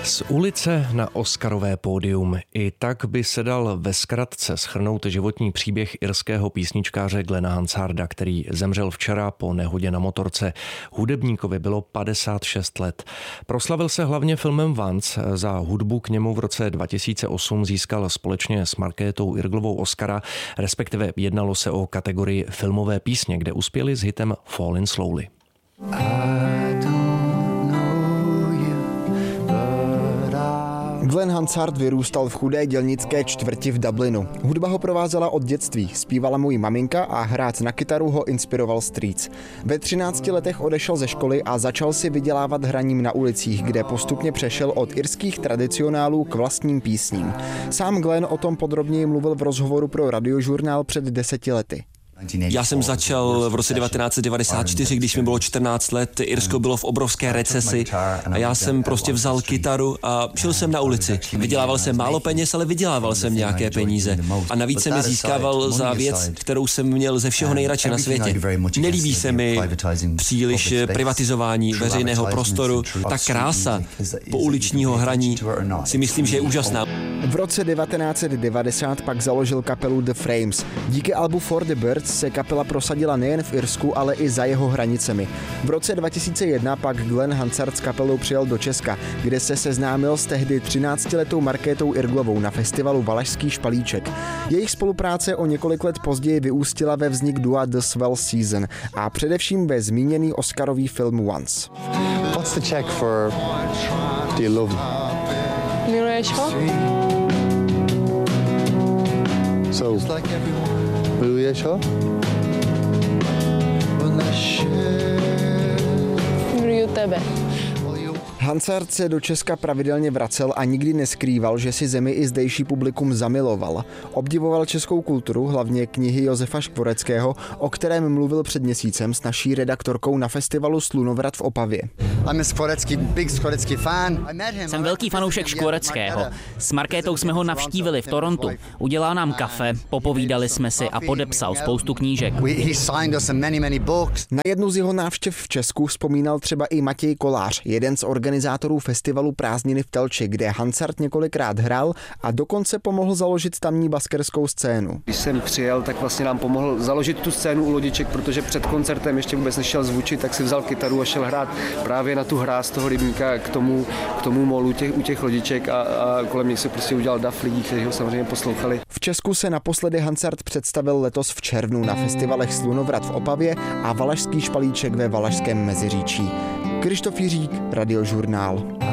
Z ulice na oscarové pódium. I tak by se dal ve zkratce shrnout životní příběh irského písničkáře Glena Hansarda, který zemřel včera po nehodě na motorce. Hudebníkovi bylo 56 let. Proslavil se hlavně filmem Once. Za hudbu k němu v roce 2008 získal společně s Markétou Irglovou Oscara, respektive jednalo se o kategorii filmové písně, kde uspěli s hitem Fallin' Slowly. Glen Hansard vyrůstal v chudé dělnické čtvrti v Dublinu. Hudba ho provázela od dětství, zpívala mu ji maminka a hrát na kytaru ho inspiroval strýc. Ve 13 letech odešel ze školy a začal si vydělávat hraním na ulicích, kde postupně přešel od irských tradicionálů k vlastním písním. Sám Glen o tom podrobněji mluvil v rozhovoru pro Radiožurnál před 10 lety. Já jsem začal v roce 1994, když mi bylo 14 let, Irsko bylo v obrovské recesi a já jsem prostě vzal kytaru a šel jsem na ulici. Vydělával jsem málo peněz, ale vydělával jsem nějaké peníze. A navíc jsem je získával za věc, kterou jsem měl ze všeho nejradši na světě. Nelíbí se mi příliš privatizování veřejného prostoru. Ta krása pouličního hraní si myslím, že je úžasná. V roce 1990 pak založil kapelu The Frames. Díky albu For the Birds se kapela prosadila nejen v Irsku, ale i za jeho hranicemi. V roce 2001 pak Glen Hansard s kapelou přijel do Česka, kde se seznámil s tehdy 13letou Markétou Irglovou na festivalu Valašský špalíček. Jejich spolupráce o několik let později vyústila ve vznik dua The Swell Season a především ve zmíněný oscarový film Once. What's the check for Do You Love Me? Miluješ ho? So, miluješ ho? Miluju tebe. Hansard se do Česka pravidelně vracel a nikdy neskrýval, že si zemi i zdejší publikum zamiloval. Obdivoval českou kulturu, hlavně knihy Josefa Škvoreckého, o kterém mluvil před měsícem s naší redaktorkou na festivalu Slunovrat v Opavě. Jsem velký fanoušek Škvoreckého. S Markétou jsme ho navštívili v Torontu. Udělal nám kafe, popovídali jsme si a podepsal spoustu knížek. Na jednu z jeho návštěv v Česku vzpomínal třeba i Matěj Kolář, jeden z organizátorů festivalu Prázdniny v Telči, kde Hansard několikrát hrál a dokonce pomohl založit tamní baskerskou scénu. Když jsem přijel, tak vlastně nám pomohl založit tu scénu u Lodiček, protože před koncertem ještě vůbec nešel zvučit, tak si vzal kytaru a šel hrát právě na tu hráz toho rybníka k tomu molu u těch Lodiček a kolem něj se prostě udělal dav lidí, kteří ho samozřejmě poslouchali. V Česku se naposledy Hansard představil letos v červnu na festivalech Slunovrat v Opavě a Valašský špalíček ve Valašském Meziříčí. Krištof Jiřík, Radiožurnál.